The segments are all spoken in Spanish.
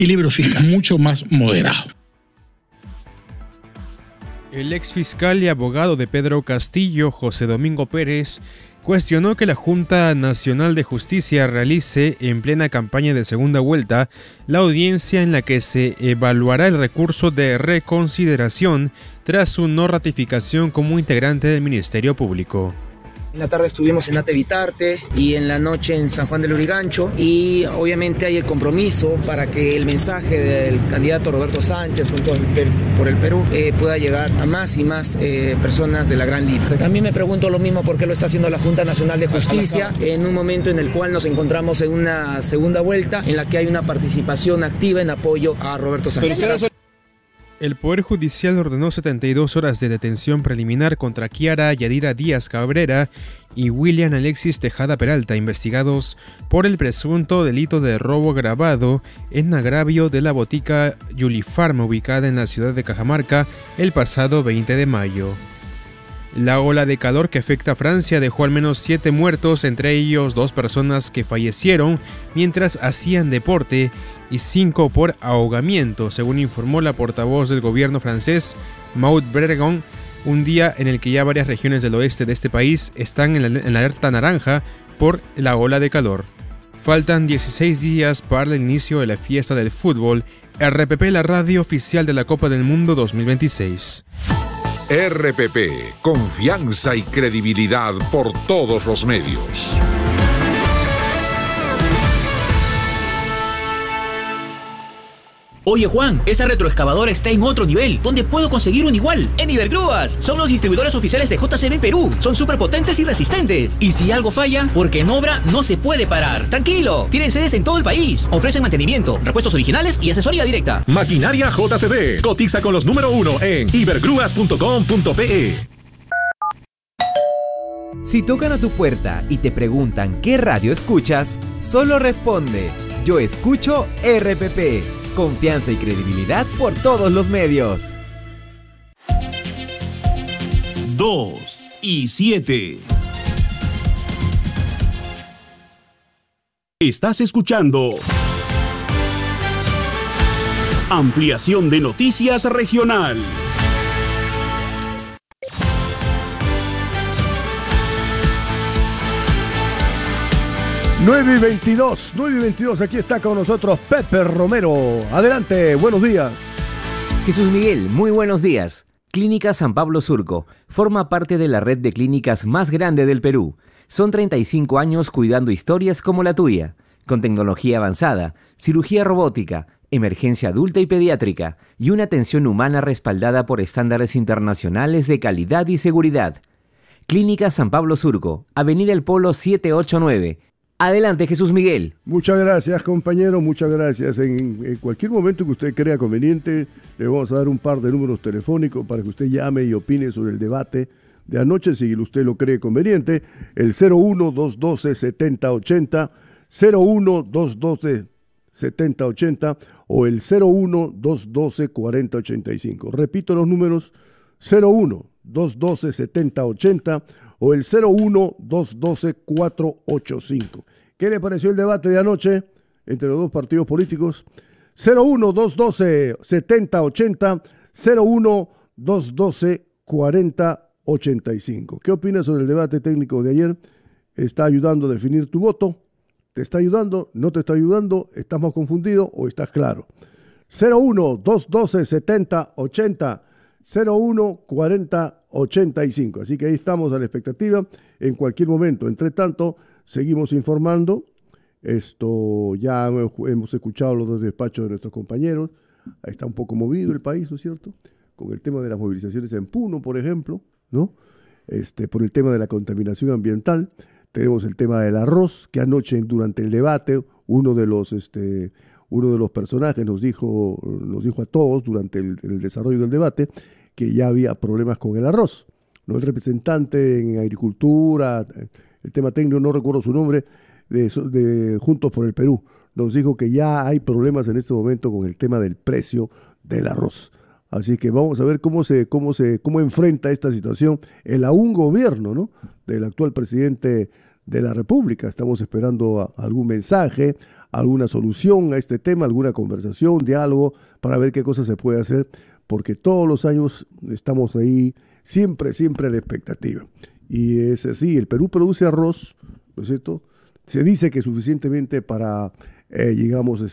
y libro fiscal mucho más moderado. El ex fiscal y abogado de Pedro Castillo, José Domingo Pérez, cuestionó que la Junta Nacional de Justicia realice en plena campaña de segunda vuelta la audiencia en la que se evaluará el recurso de reconsideración tras su no ratificación como integrante del Ministerio Público. En la tarde estuvimos en Ate Vitarte y en la noche en San Juan del Lurigancho, y obviamente hay el compromiso para que el mensaje del candidato Roberto Sánchez junto por el Perú pueda llegar a más y más personas de la Gran Lima. También me pregunto lo mismo por qué lo está haciendo la Junta Nacional de Justicia en un momento en el cual nos encontramos en una segunda vuelta en la que hay una participación activa en apoyo a Roberto Sánchez. El Poder Judicial ordenó 72 horas de detención preliminar contra Kiara Yadira Díaz Cabrera y William Alexis Tejada Peralta, investigados por el presunto delito de robo agravado en agravio de la botica Yulifarm ubicada en la ciudad de Cajamarca el pasado 20 de mayo. La ola de calor que afecta a Francia dejó al menos 7 muertos, entre ellos 2 personas que fallecieron mientras hacían deporte y 5 por ahogamiento, según informó la portavoz del gobierno francés, Maud Bregon, un día en el que ya varias regiones del oeste de este país están en la alerta naranja por la ola de calor. Faltan 16 días para el inicio de la fiesta del fútbol. RPP, la radio oficial de la Copa del Mundo 2026. RPP, confianza y credibilidad por todos los medios. Oye Juan, esa retroexcavadora está en otro nivel. ¿Dónde puedo conseguir un igual? En Ibergrúas. Son los distribuidores oficiales de JCB Perú. Son súper potentes y resistentes. Y si algo falla, porque en obra no se puede parar. Tranquilo, tienen sedes en todo el país. Ofrecen mantenimiento, repuestos originales y asesoría directa. Maquinaria JCB. Cotiza con los número 1 en ibergrúas.com.pe. Si tocan a tu puerta y te preguntan qué radio escuchas, solo responde: yo escucho RPP. Confianza y credibilidad por todos los medios. 2 y 7. Estás escuchando Ampliación de Noticias Regional. Nueve y 22, aquí está con nosotros Pepe Romero. Adelante, buenos días. Jesús Miguel, muy buenos días. Clínica San Pablo Surco forma parte de la red de clínicas más grande del Perú. Son 35 años cuidando historias como la tuya, con tecnología avanzada, cirugía robótica, emergencia adulta y pediátrica y una atención humana respaldada por estándares internacionales de calidad y seguridad. Clínica San Pablo Surco, Avenida El Polo 789. Adelante, Jesús Miguel. Muchas gracias, compañero, muchas gracias. En cualquier momento que usted crea conveniente, le vamos a dar un par de números telefónicos para que usted llame y opine sobre el debate de anoche, si usted lo cree conveniente. El 01-212-7080, 01-212-7080 o el 01-212-4085. Repito los números: 01-212-7080 o el 01-212-485. ¿Qué le pareció el debate de anoche entre los dos partidos políticos? 01-212-7080, 01-212-4085. ¿Qué opinas sobre el debate técnico de ayer? ¿Está ayudando a definir tu voto? ¿Te está ayudando? ¿No te está ayudando? ¿Estás más confundido o estás claro? 01-212-7080, 01-4085. Así que ahí estamos a la expectativa en cualquier momento. Entre tanto, seguimos informando. Esto ya hemos escuchado los dos despachos de nuestros compañeros. Ahí está un poco movido el país, ¿no es cierto? Con el tema de las movilizaciones en Puno, por ejemplo, ¿no? Por el tema de la contaminación ambiental. Tenemos el tema del arroz, que anoche durante el debate uno de los personajes nos dijo a todos durante el desarrollo del debate que ya había problemas con el arroz, ¿no? El representante en agricultura, el tema técnico, no recuerdo su nombre, de Juntos por el Perú, nos dijo que ya hay problemas en este momento con el tema del precio del arroz. Así que vamos a ver cómo enfrenta esta situación el aún gobierno, ¿no?, del actual presidente de la República. Estamos esperando algún mensaje, alguna solución a este tema, alguna conversación, diálogo, para ver qué cosas se puede hacer, porque todos los años estamos ahí siempre a la expectativa. Y es así, el Perú produce arroz, ¿no es cierto? Se dice que suficientemente para, digamos,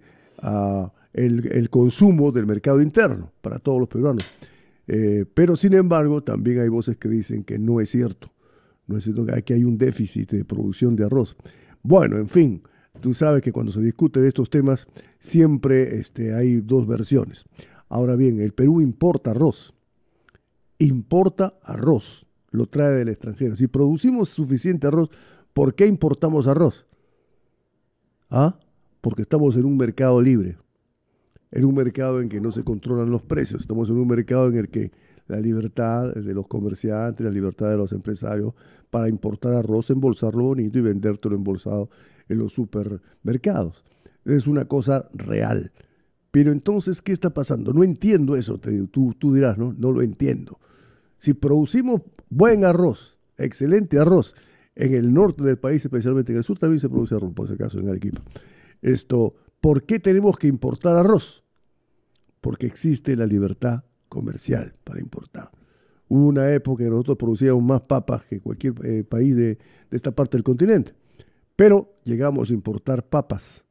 el consumo del mercado interno para todos los peruanos. Pero sin embargo, también hay voces que dicen que no es cierto. No es cierto, que hay un déficit de producción de arroz. Bueno, en fin, tú sabes que cuando se discute de estos temas siempre hay dos versiones. Ahora bien, el Perú importa arroz, lo trae del extranjero. Si producimos suficiente arroz, ¿por qué importamos arroz? Porque estamos en un mercado libre, en un mercado en que no se controlan los precios, estamos en un mercado en el que la libertad de los comerciantes, la libertad de los empresarios para importar arroz, embolsarlo bonito y vendértelo embolsado en los supermercados. Es una cosa real. Pero entonces, ¿qué está pasando? No entiendo eso, tú dirás, ¿no? No lo entiendo. Si producimos buen arroz, excelente arroz, en el norte del país, especialmente en el sur, también se produce arroz, por si acaso, en Arequipa. ¿Por qué tenemos que importar arroz? Porque existe la libertad comercial para importar. Hubo una época en que nosotros producíamos más papas que cualquier país de esta parte del continente, pero llegamos a importar papas.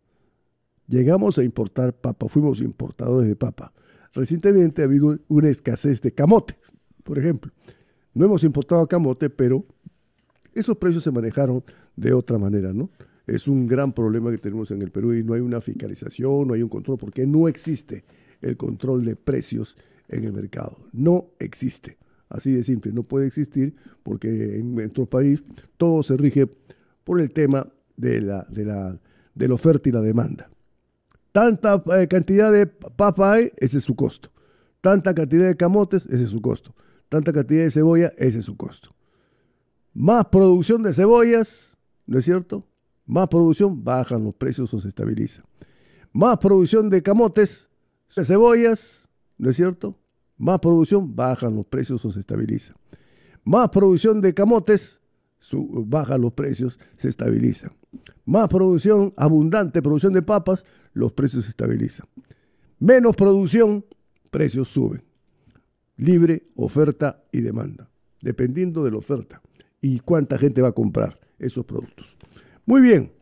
Fuimos importadores de papa. Recientemente ha habido una escasez de camote, por ejemplo. No hemos importado camote, pero esos precios se manejaron de otra manera, ¿no? Es un gran problema que tenemos en el Perú y no hay una fiscalización, no hay un control, porque no existe el control de precios en el mercado. No existe. Así de simple. No puede existir porque en nuestro país todo se rige por el tema de la oferta y la demanda. Tanta cantidad de papa hay, ese es su costo. Tanta cantidad de camotes, ese es su costo. Tanta cantidad de cebolla, ese es su costo. Más producción de cebollas, ¿no es cierto? Más producción, bajan los precios o se estabilizan. Más producción de camotes, de cebollas, ¿no es cierto? Más producción, bajan los precios o se estabilizan. Más producción de camotes, bajan los precios, se estabilizan. Más producción, abundante producción de papas, los precios se estabilizan. Menos producción, precios suben. Libre oferta y demanda, dependiendo de la oferta y cuánta gente va a comprar esos productos. Muy bien.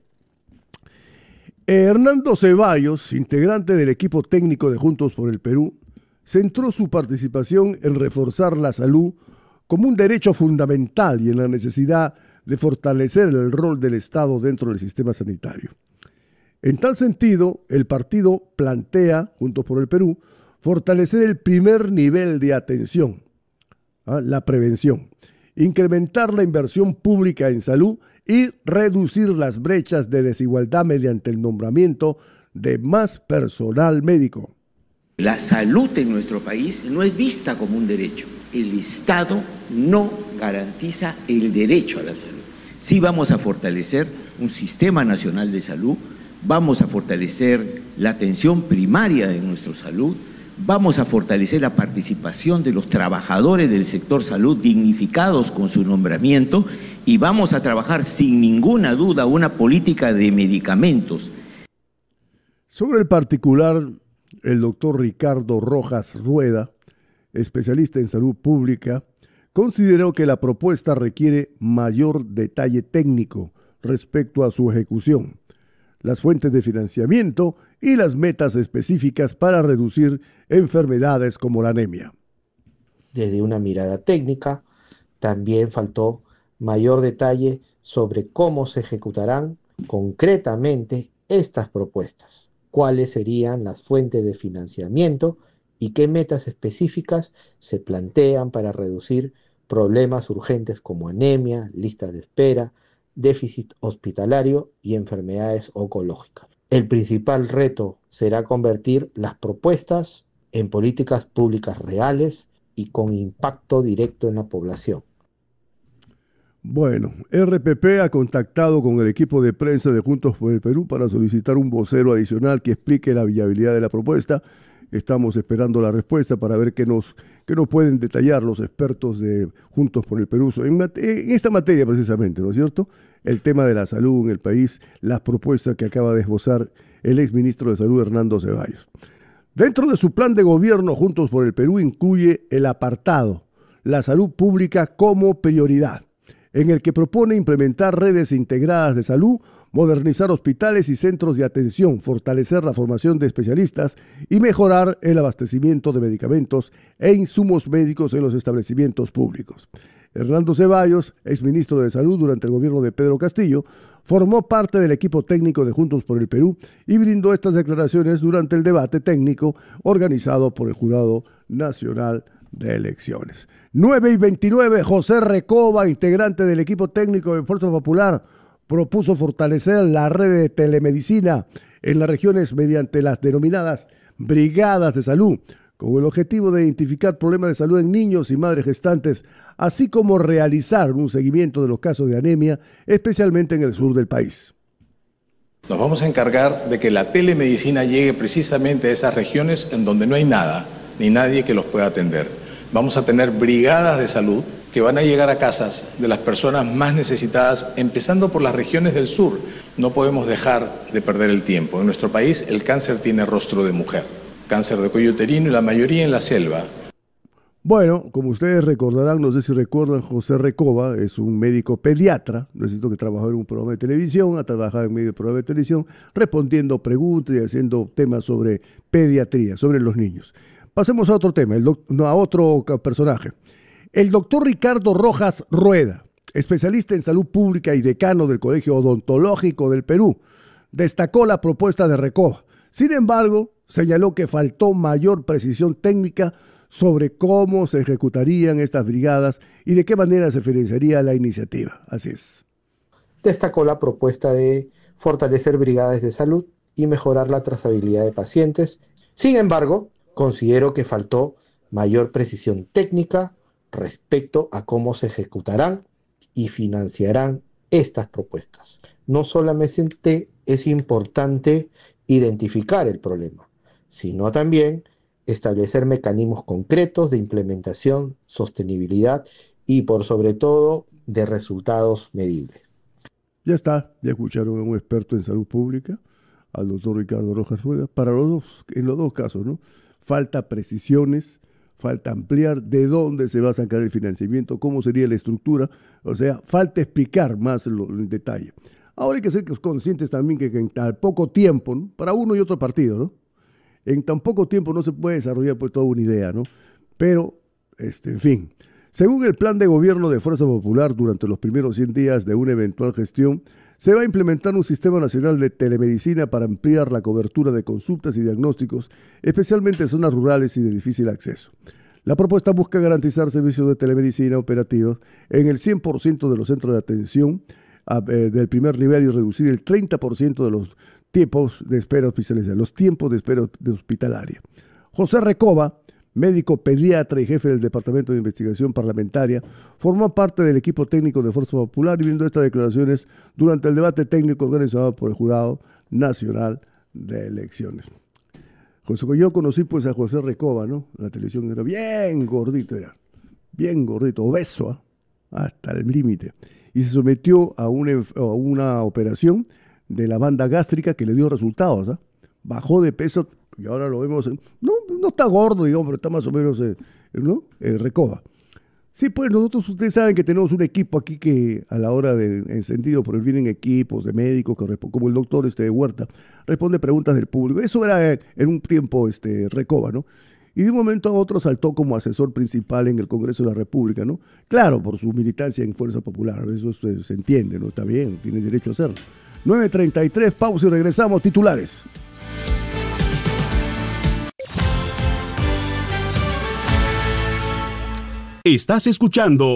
Hernando Ceballos, integrante del equipo técnico de Juntos por el Perú, centró su participación en reforzar la salud como un derecho fundamental y en la necesidad de fortalecer el rol del Estado dentro del sistema sanitario. En tal sentido, el partido plantea, Juntos por el Perú, fortalecer el primer nivel de atención, la prevención, incrementar la inversión pública en salud y reducir las brechas de desigualdad mediante el nombramiento de más personal médico. La salud en nuestro país no es vista como un derecho. El Estado no garantiza el derecho a la salud. Sí vamos a fortalecer un sistema nacional de salud, vamos a fortalecer la atención primaria de nuestra salud, vamos a fortalecer la participación de los trabajadores del sector salud dignificados con su nombramiento y vamos a trabajar sin ninguna duda una política de medicamentos. Sobre el particular, el doctor Ricardo Rojas Rueda, especialista en salud pública, consideró que la propuesta requiere mayor detalle técnico respecto a su ejecución, las fuentes de financiamiento y las metas específicas para reducir enfermedades como la anemia. Desde una mirada técnica, también faltó mayor detalle sobre cómo se ejecutarán concretamente estas propuestas, cuáles serían las fuentes de financiamiento y qué metas específicas se plantean para reducir problemas urgentes como anemia, listas de espera, déficit hospitalario y enfermedades oncológicas. El principal reto será convertir las propuestas en políticas públicas reales y con impacto directo en la población. Bueno, RPP ha contactado con el equipo de prensa de Juntos por el Perú para solicitar un vocero adicional que explique la viabilidad de la propuesta Estamos esperando la respuesta para ver qué nos pueden detallar los expertos de Juntos por el Perú en esta materia precisamente, ¿no es cierto? El tema de la salud en el país, las propuestas que acaba de esbozar el exministro de Salud, Hernando Ceballos. Dentro de su plan de gobierno, Juntos por el Perú incluye el apartado La salud pública como prioridad, en el que propone implementar redes integradas de salud, modernizar hospitales y centros de atención, fortalecer la formación de especialistas y mejorar el abastecimiento de medicamentos e insumos médicos en los establecimientos públicos. Hernando Ceballos, exministro de Salud durante el gobierno de Pedro Castillo, formó parte del equipo técnico de Juntos por el Perú y brindó estas declaraciones durante el debate técnico organizado por el Jurado Nacional de Elecciones. 9:29, José Recoba, integrante del equipo técnico de Fuerza Popular, propuso fortalecer la red de telemedicina en las regiones mediante las denominadas brigadas de salud, con el objetivo de identificar problemas de salud en niños y madres gestantes, así como realizar un seguimiento de los casos de anemia, especialmente en el sur del país. Nos vamos a encargar de que la telemedicina llegue precisamente a esas regiones en donde no hay nada, ni nadie que los pueda atender. Vamos a tener brigadas de salud que van a llegar a casas de las personas más necesitadas, empezando por las regiones del sur. No podemos dejar de perder el tiempo. En nuestro país el cáncer tiene rostro de mujer. Cáncer de cuello uterino y la mayoría en la selva. Bueno, como ustedes recordarán, no sé si recuerdan, José Recoba es un médico pediatra, necesito que trabajó en un programa de televisión, ha trabajado en medio de programa de televisión, respondiendo preguntas y haciendo temas sobre pediatría, sobre los niños. Pasemos a otro tema, a otro personaje. El doctor Ricardo Rojas Rueda, especialista en salud pública y decano del Colegio Odontológico del Perú, destacó la propuesta de Recoba. Sin embargo, señaló que faltó mayor precisión técnica sobre cómo se ejecutarían estas brigadas y de qué manera se financiaría la iniciativa. Así es. Destacó la propuesta de fortalecer brigadas de salud y mejorar la trazabilidad de pacientes. Sin embargo, considero que faltó mayor precisión técnica respecto a cómo se ejecutarán y financiarán estas propuestas. No solamente es importante identificar el problema, sino también establecer mecanismos concretos de implementación, sostenibilidad y por sobre todo de resultados medibles. Ya está, ya escucharon a un experto en salud pública, al doctor Ricardo Rojas Rueda, en los dos casos, ¿no? Falta precisiones, falta ampliar de dónde se va a sacar el financiamiento, cómo sería la estructura, o sea, falta explicar más en detalle. Ahora hay que ser conscientes también que en tan poco tiempo, ¿no? Para uno y otro partido, ¿no? En tan poco tiempo no se puede desarrollar pues toda una idea, ¿no? Pero, en fin, según el plan de gobierno de Fuerza Popular, durante los primeros 100 días de una eventual gestión, se va a implementar un sistema nacional de telemedicina para ampliar la cobertura de consultas y diagnósticos, especialmente en zonas rurales y de difícil acceso. La propuesta busca garantizar servicios de telemedicina operativos en el 100% de los centros de atención del primer nivel y reducir el 30% de los tiempos de espera hospitalaria, los tiempos de espera hospitalaria. José Recoba, médico pediatra y jefe del Departamento de Investigación Parlamentaria, formó parte del equipo técnico de Fuerza Popular y brindó estas declaraciones durante el debate técnico organizado por el Jurado Nacional de Elecciones. Yo conocí pues a José Recoba, ¿no? En la televisión era bien gordito, obeso, ¿eh? Hasta el límite. Y se sometió a una operación de la banda gástrica que le dio resultados, ¿eh? Bajó de peso y ahora lo vemos, no está gordo, digamos, pero está más o menos, ¿no? Recoba. Sí, pues nosotros, ustedes saben que tenemos un equipo aquí que a la hora de encendido, porque vienen equipos de médicos, como el doctor Huerta, responde preguntas del público. Eso era en un tiempo Recoba, ¿no? Y de un momento a otro saltó como asesor principal en el Congreso de la República, ¿no? Claro, por su militancia en Fuerza Popular, eso se entiende, ¿no? Está bien, tiene derecho a hacerlo. 9:33, pausa y regresamos, titulares. Estás escuchando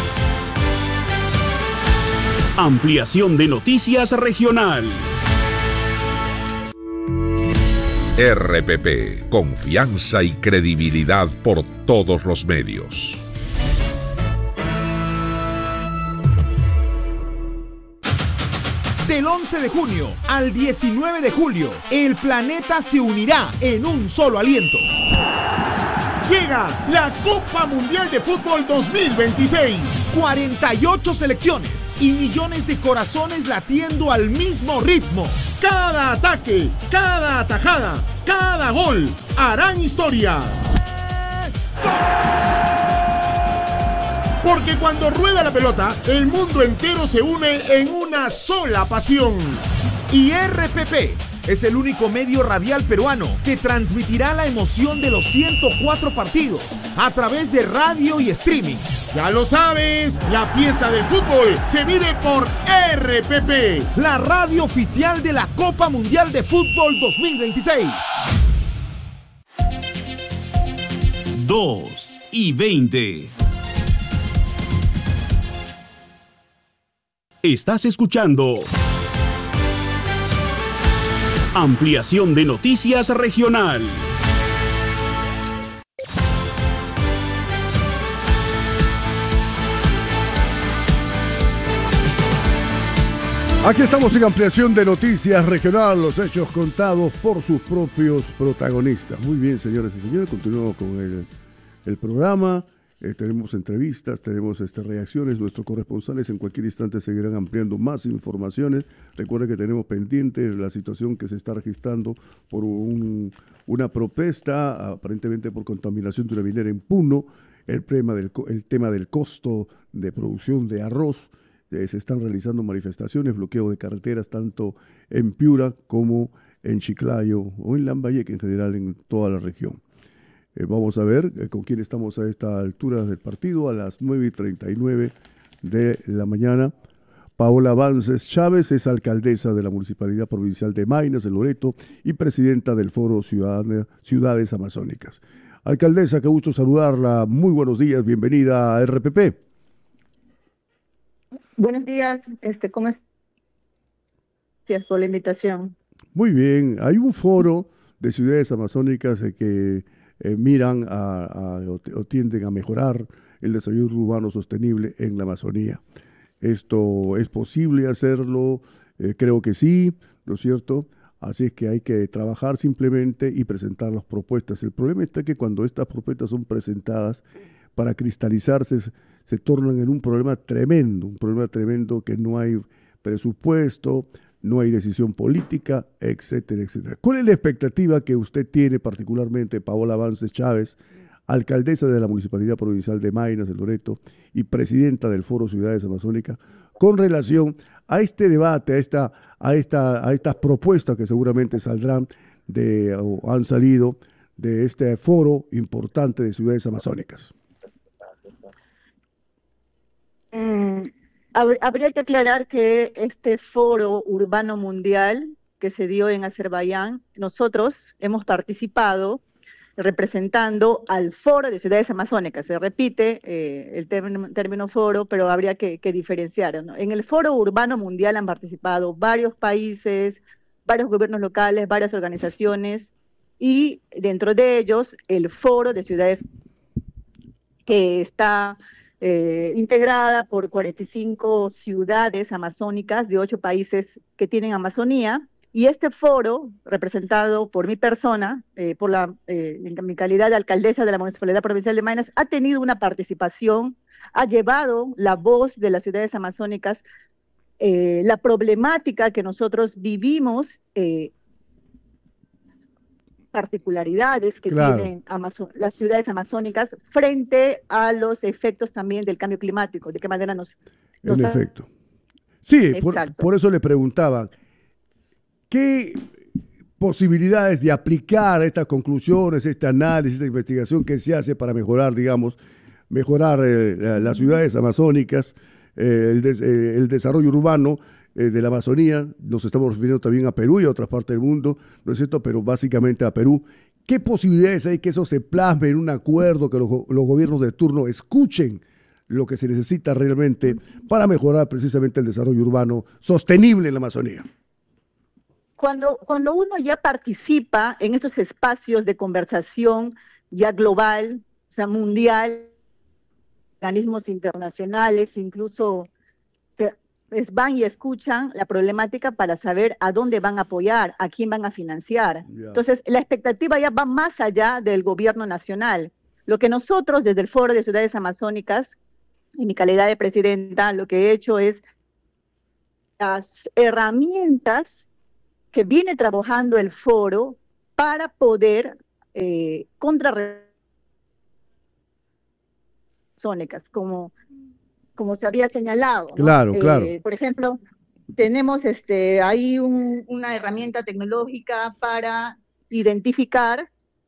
Ampliación de Noticias Regional. RPP, confianza y credibilidad por todos los medios. Del 11 de junio al 19 de julio, el planeta se unirá en un solo aliento. Llega la Copa Mundial de Fútbol 2026. 48 selecciones y millones de corazones latiendo al mismo ritmo. Cada ataque, cada atajada, cada gol harán historia. Porque cuando rueda la pelota, el mundo entero se une en una sola pasión. Y RPP es el único medio radial peruano que transmitirá la emoción de los 104 partidos a través de radio y streaming. Ya lo sabes, la fiesta del fútbol se vive por RPP, la radio oficial de la Copa Mundial de Fútbol 2026. 2:20. Estás escuchando Ampliación de Noticias Regional. Aquí estamos en Ampliación de Noticias Regional, los hechos contados por sus propios protagonistas. Muy bien, señoras y señores, continuamos con el programa. Tenemos entrevistas, tenemos reacciones. Nuestros corresponsales en cualquier instante seguirán ampliando más informaciones. Recuerden que tenemos pendiente la situación que se está registrando por una protesta, aparentemente por contaminación de una minera en Puno, el tema del costo de producción de arroz. Se están realizando manifestaciones, bloqueo de carreteras, tanto en Piura como en Chiclayo o en Lambayeque, en general en toda la región. Vamos a ver con quién estamos a esta altura del partido, a las 9:39 de la mañana. Paola Vances Chávez es alcaldesa de la Municipalidad Provincial de Maynas, de Loreto, y presidenta del Foro Ciudades Amazónicas. Alcaldesa, qué gusto saludarla. Muy buenos días, bienvenida a RPP. Buenos días, ¿cómo estás? Gracias por la invitación. Muy bien, hay un foro de ciudades amazónicas que miran o tienden a mejorar el desarrollo urbano sostenible en la Amazonía. ¿Esto es posible hacerlo? Creo que sí, ¿no es cierto? Así es que hay que trabajar simplemente y presentar las propuestas. El problema está que cuando estas propuestas son presentadas, para cristalizarse, se tornan en un problema tremendo que no hay presupuesto, no hay decisión política, etcétera, etcétera. ¿Cuál es la expectativa que usted tiene particularmente, Paola Vances Chávez, alcaldesa de la Municipalidad Provincial de Maynas, de Loreto, y presidenta del Foro Ciudades Amazónicas, con relación a este debate, a estas propuestas que seguramente saldrán o han salido de este foro importante de ciudades amazónicas? Habría que aclarar que este foro urbano mundial que se dio en Azerbaiyán, nosotros hemos participado representando al foro de ciudades amazónicas. Se repite el término foro, pero habría que diferenciar, ¿no? En el foro urbano mundial han participado varios países, varios gobiernos locales, varias organizaciones, y dentro de ellos el foro de ciudades que está integrada por 45 ciudades amazónicas de 8 países que tienen Amazonía, y este foro, representado por mi persona, en mi calidad de alcaldesa de la Municipalidad Provincial de Maynas, ha tenido una participación, ha llevado la voz de las ciudades amazónicas, la problemática que nosotros vivimos, particularidades que tienen las ciudades amazónicas frente a los efectos también del cambio climático, de qué manera nos en efecto. Sí, por eso le preguntaba, ¿qué posibilidades de aplicar estas conclusiones, este análisis, esta investigación que se hace para mejorar, las ciudades amazónicas, el desarrollo urbano de la Amazonía? Nos estamos refiriendo también a Perú y a otras partes del mundo, ¿no es cierto? Pero básicamente a Perú. ¿Qué posibilidades hay que eso se plasme en un acuerdo, que los gobiernos de turno escuchen lo que se necesita realmente para mejorar precisamente el desarrollo urbano sostenible en la Amazonía? Cuando uno ya participa en estos espacios de conversación ya global, o sea, mundial, organismos internacionales, incluso van y escuchan la problemática para saber a dónde van a apoyar, a quién van a financiar. Entonces, la expectativa ya va más allá del gobierno nacional. Lo que nosotros, desde el Foro de Ciudades Amazónicas, en mi calidad de presidenta, lo que he hecho es las herramientas que viene trabajando el foro para poder contrarrestar como se había señalado, ¿no? Claro, claro. Por ejemplo, tenemos ahí una herramienta tecnológica para identificar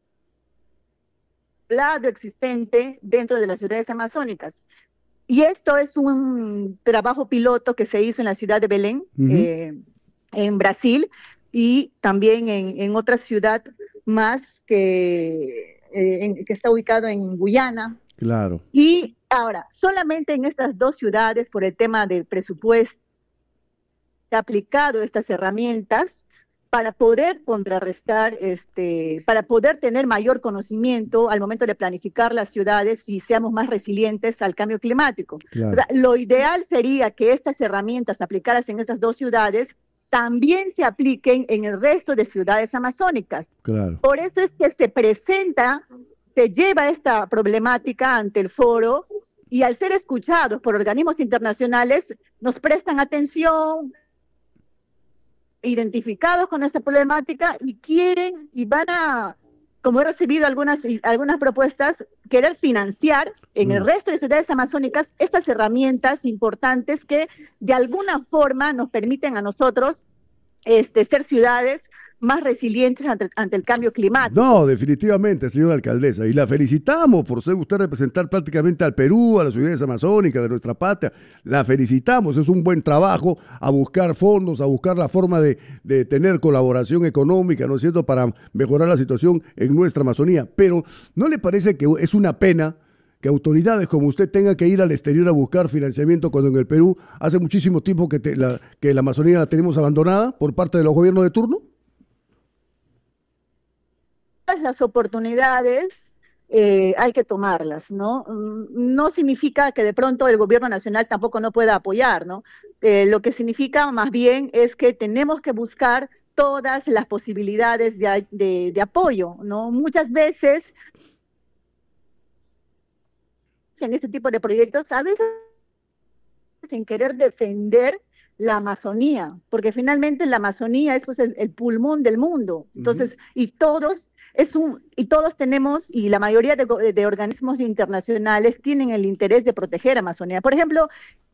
el lado existente dentro de las ciudades amazónicas. Y esto es un trabajo piloto que se hizo en la ciudad de Belén, en Brasil, y también en otra ciudad más que está ubicado en Guyana. Claro. Y ahora, solamente en estas dos ciudades, por el tema del presupuesto, se ha aplicado estas herramientas para poder contrarrestar, para poder tener mayor conocimiento al momento de planificar las ciudades y seamos más resilientes al cambio climático. Claro. O sea, lo ideal sería que estas herramientas aplicadas en estas dos ciudades también se apliquen en el resto de ciudades amazónicas. Claro. Por eso es que se lleva esta problemática ante el foro y al ser escuchados por organismos internacionales nos prestan atención, identificados con esta problemática y quieren y van a, como he recibido algunas propuestas, querer financiar en el resto de ciudades amazónicas estas herramientas importantes que de alguna forma nos permiten a nosotros ser ciudades más resilientes ante el cambio climático. No, definitivamente, señora alcaldesa, y la felicitamos por ser usted representar prácticamente al Perú, a las ciudades amazónicas de nuestra patria. La felicitamos, es un buen trabajo a buscar fondos, a buscar la forma de tener colaboración económica, ¿no es cierto?, para mejorar la situación en nuestra Amazonía. Pero ¿no le parece que es una pena que autoridades como usted tengan que ir al exterior a buscar financiamiento cuando en el Perú hace muchísimo tiempo que la Amazonía la tenemos abandonada por parte de los gobiernos de turno? Las oportunidades hay que tomarlas, ¿no? No significa que de pronto el gobierno nacional tampoco no pueda apoyar, ¿no? Lo que significa más bien es que tenemos que buscar todas las posibilidades de apoyo, ¿no? Muchas veces en este tipo de proyectos, a veces sin querer defender la Amazonía, porque finalmente la Amazonía es pues el pulmón del mundo. Entonces, y todos tenemos, y la mayoría de organismos internacionales tienen el interés de proteger a Amazonía. Por ejemplo,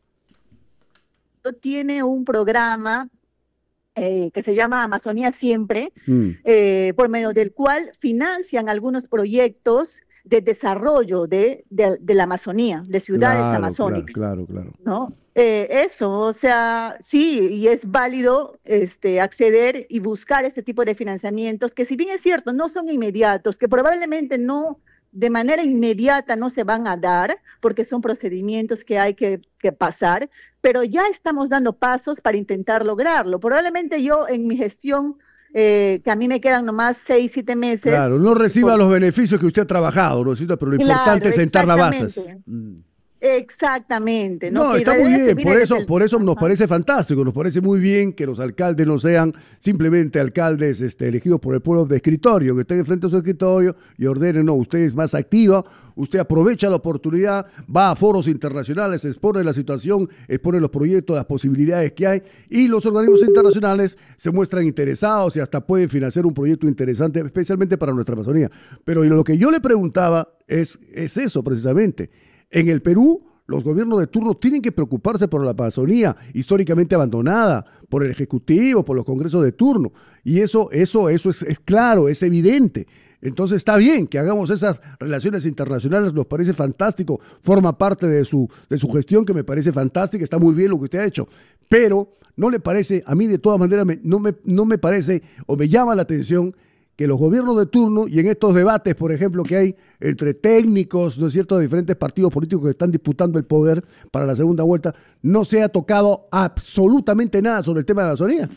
tiene un programa que se llama Amazonía Siempre, por medio del cual financian algunos proyectos de desarrollo de la Amazonía, de ciudades amazónicas. Claro. ¿No? Eso, o sea, sí, y es válido acceder y buscar este tipo de financiamientos que, si bien es cierto, no son inmediatos, que probablemente no de manera inmediata no se van a dar, porque son procedimientos que hay que pasar, pero ya estamos dando pasos para intentar lograrlo. Probablemente yo en mi gestión, que a mí me quedan nomás 6, 7 meses. Claro, no reciba los beneficios que usted ha trabajado, ¿no? Pero lo importante es sentar las bases. Exactamente. No, está muy bien, por eso nos parece fantástico, nos parece muy bien que los alcaldes no sean simplemente alcaldes elegidos por el pueblo de escritorio, que estén frente a su escritorio y ordenen. No, usted es más activa, usted aprovecha la oportunidad, va a foros internacionales, expone la situación, expone los proyectos, las posibilidades que hay, y los organismos internacionales se muestran interesados y hasta pueden financiar un proyecto interesante, especialmente para nuestra Amazonía. Pero lo que yo le preguntaba es eso precisamente. En el Perú, los gobiernos de turno tienen que preocuparse por la Amazonía históricamente abandonada, por el Ejecutivo, por los congresos de turno. Y eso es claro, es evidente. Entonces está bien que hagamos esas relaciones internacionales, nos parece fantástico, forma parte de su gestión, que me parece fantástica, está muy bien lo que usted ha hecho. Pero no le parece, a mí de todas maneras no me parece o me llama la atención que los gobiernos de turno y en estos debates, por ejemplo, que hay entre técnicos, ¿no es cierto?, de diferentes partidos políticos que están disputando el poder para la segunda vuelta, no se ha tocado absolutamente nada sobre el tema de la Amazonía.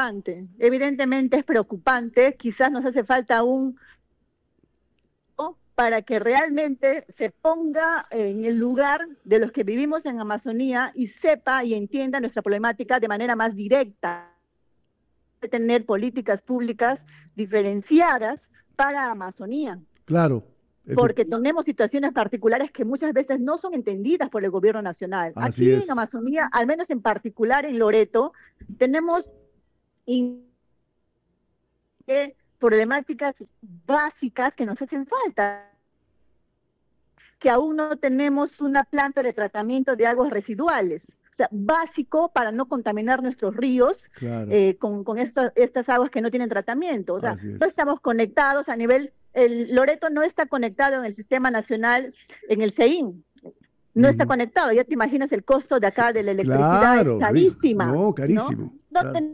Preocupante, evidentemente es preocupante, quizás nos hace falta para que realmente se ponga en el lugar de los que vivimos en Amazonía y sepa y entienda nuestra problemática de manera más directa. Tener políticas públicas diferenciadas para Amazonía. Claro. Porque tenemos situaciones particulares que muchas veces no son entendidas por el gobierno nacional. Así Aquí es. en Amazonía, al menos en particular en Loreto, tenemos problemáticas básicas que nos hacen falta. Que aún no tenemos una planta de tratamiento de aguas residuales. O sea, básico para no contaminar nuestros ríos Claro. con estas aguas que no tienen tratamiento. O sea, Así es. no estamos conectados a nivel... El Loreto no está conectado en el sistema nacional, en el CEIN. No está conectado. Ya te imaginas el costo de acá de la electricidad. Claro, es carísima. no, carísimo. ¿no? Claro.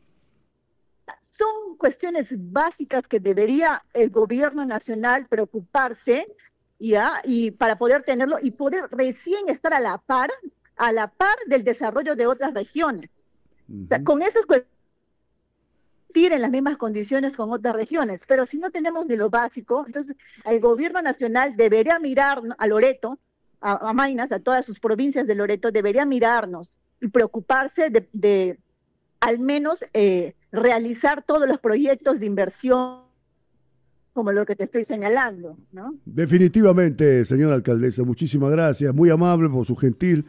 Son cuestiones básicas que debería el gobierno nacional preocuparse, ¿ya? Y para poder tenerlo y poder recién estar a la par del desarrollo de otras regiones. O sea, con esas cuestiones en las mismas condiciones con otras regiones, pero si no tenemos ni lo básico, entonces el gobierno nacional debería mirar a Loreto, a Maynas, a todas sus provincias de Loreto, debería mirarnos y preocuparse de al menos realizar todos los proyectos de inversión como lo que te estoy señalando, ¿no? Definitivamente, señora alcaldesa, muchísimas gracias, muy amable por su gentil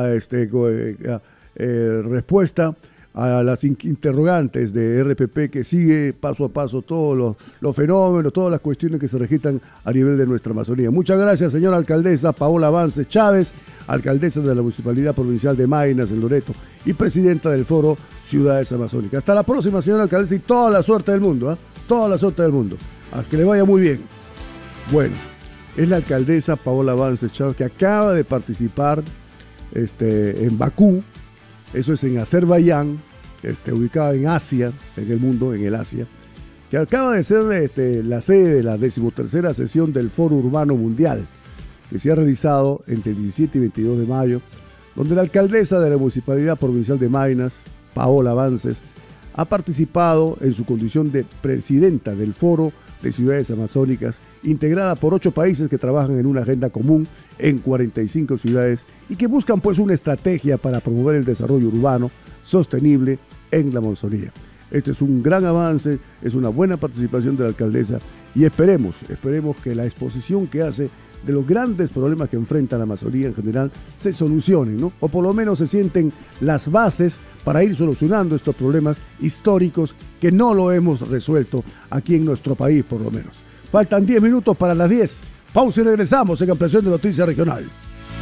respuesta a las interrogantes de RPP, que sigue paso a paso todos los fenómenos, todas las cuestiones que se registran a nivel de nuestra Amazonía. Muchas gracias, señora alcaldesa Paola Vance Chávez, alcaldesa de la Municipalidad Provincial de Maynas, en Loreto, y presidenta del Foro Ciudades Amazónicas. Hasta la próxima, señora alcaldesa, y toda la suerte del mundo, toda la suerte del mundo. Hasta que le vaya muy bien. Bueno, es la alcaldesa Paola Vance Chávez, que acaba de participar en Bakú. Eso es en Azerbaiyán, ubicada en Asia, en el mundo, en el Asia, que acaba de ser la sede de la 13ª sesión del Foro Urbano Mundial, que se ha realizado entre el 17 y 22 de mayo, donde la alcaldesa de la Municipalidad Provincial de Maynas, Paola Vances, ha participado en su condición de presidenta del Foro de Ciudades Amazónicas, integrada por 8 países que trabajan en una agenda común en 45 ciudades y que buscan pues una estrategia para promover el desarrollo urbano sostenible en la Amazonía. Este es un gran avance, es una buena participación de la alcaldesa y esperemos que la exposición que hace de los grandes problemas que enfrenta la Amazonía en general se solucionen, ¿no? O por lo menos se sienten las bases para ir solucionando estos problemas históricos que no lo hemos resuelto aquí en nuestro país, por lo menos. Faltan 10 minutos para las 10. Pausa y regresamos en Ampliación de Noticias Regional.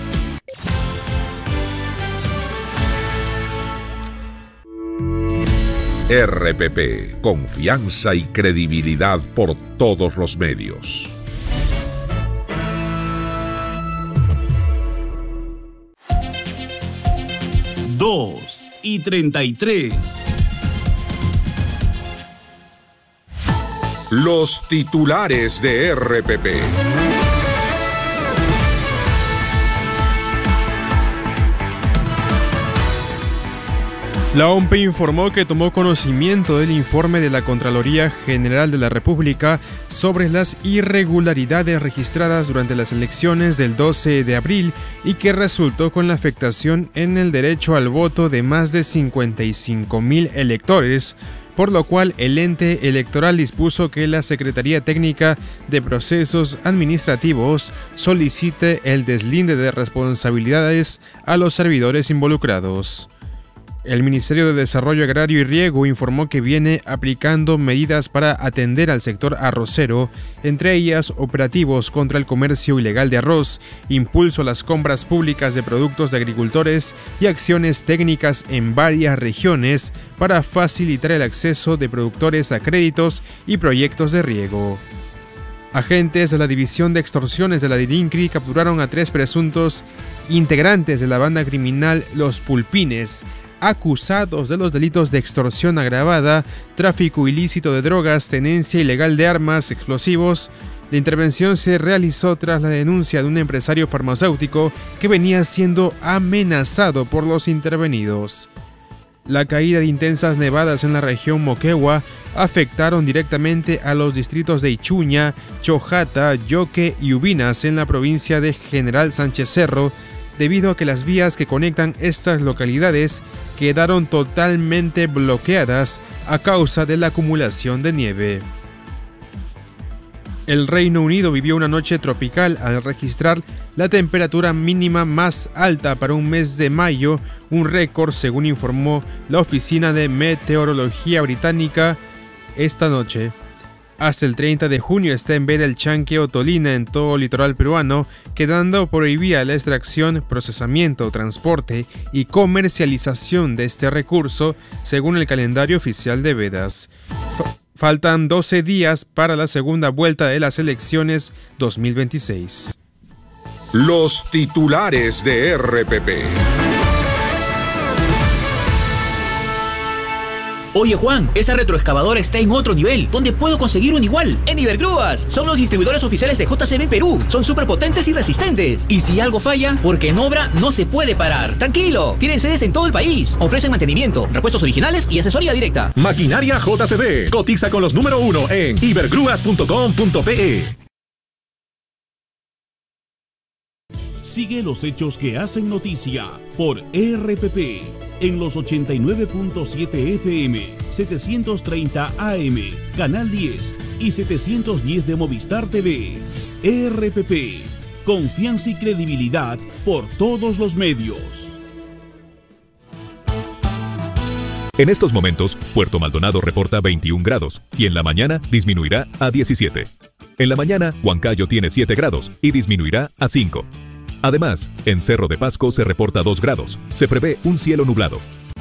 RPP, confianza y credibilidad por todos los medios. Dos y 33. Los titulares de RPP. La OMPE informó que tomó conocimiento del informe de la Contraloría General de la República sobre las irregularidades registradas durante las elecciones del 12 de abril y que resultó con la afectación en el derecho al voto de más de 55.000 electores, por lo cual el ente electoral dispuso que la Secretaría Técnica de Procesos Administrativos solicite el deslinde de responsabilidades a los servidores involucrados. El Ministerio de Desarrollo Agrario y Riego informó que viene aplicando medidas para atender al sector arrocero, entre ellas operativos contra el comercio ilegal de arroz, impulso a las compras públicas de productos de agricultores y acciones técnicas en varias regiones para facilitar el acceso de productores a créditos y proyectos de riego. Agentes de la División de Extorsiones de la DIRINCRI capturaron a 3 presuntos integrantes de la banda criminal Los Pulpines, acusados de los delitos de extorsión agravada, tráfico ilícito de drogas, tenencia ilegal de armas, explosivos. La intervención se realizó tras la denuncia de un empresario farmacéutico que venía siendo amenazado por los intervenidos. La caída de intensas nevadas en la región Moquegua afectaron directamente a los distritos de Ichuña, Chojata, Yoque y Ubinas en la provincia de General Sánchez Cerro, debido a que las vías que conectan estas localidades quedaron totalmente bloqueadas a causa de la acumulación de nieve. El Reino Unido vivió una noche tropical al registrar la temperatura mínima más alta para un mes de mayo, un récord según informó la Oficina de Meteorología Británica esta noche. Hasta el 30 de junio está en veda el chanque o tolina en todo el litoral peruano, quedando prohibida la extracción, procesamiento, transporte y comercialización de este recurso, según el calendario oficial de vedas. Faltan 12 días para la segunda vuelta de las elecciones 2026. Los titulares de RPP. Oye Juan, esa retroexcavadora está en otro nivel. ¿Dónde puedo conseguir un igual? En Ibergrúas. Son los distribuidores oficiales de JCB Perú. Son súper potentes y resistentes. Y si algo falla, porque en obra no se puede parar. Tranquilo, tienen sedes en todo el país. Ofrecen mantenimiento, repuestos originales y asesoría directa. Maquinaria JCB. Cotiza con los número 1 en ibergrúas.com.pe. Sigue los hechos que hacen noticia por RPP en los 89.7 FM, 730 AM, Canal 10 y 710 de Movistar TV. RPP, confianza y credibilidad por todos los medios. En estos momentos, Puerto Maldonado reporta 21 grados y en la mañana disminuirá a 17. En la mañana, Huancayo tiene 7 grados y disminuirá a 5. Además, en Cerro de Pasco se reporta 2 grados. Se prevé un cielo nublado.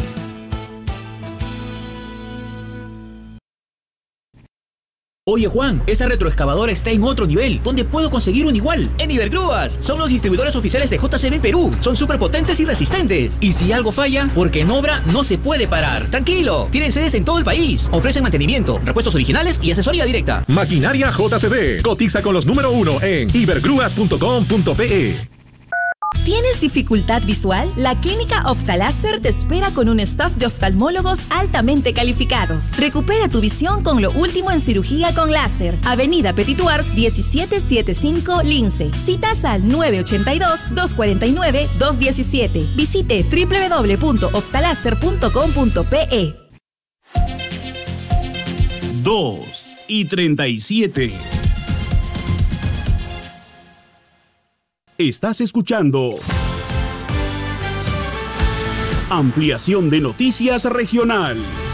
Oye Juan, esa retroexcavadora está en otro nivel. ¿Dónde puedo conseguir un igual? En Ibergrúas. Son los distribuidores oficiales de JCB Perú. Son súper potentes y resistentes. Y si algo falla, porque en obra no se puede parar. Tranquilo, tienen sedes en todo el país. Ofrecen mantenimiento, repuestos originales y asesoría directa. Maquinaria JCB. Cotiza con los número 1 en ibergrúas.com.pe. ¿Tienes dificultad visual? La Clínica Oftaláser te espera con un staff de oftalmólogos altamente calificados. Recupera tu visión con lo último en cirugía con láser. Avenida Petituars 1775 Lince. Citas al 982-249-217. Visite www.oftaláser.com.pe. 2:37. Estás escuchando Ampliación de Noticias Regional.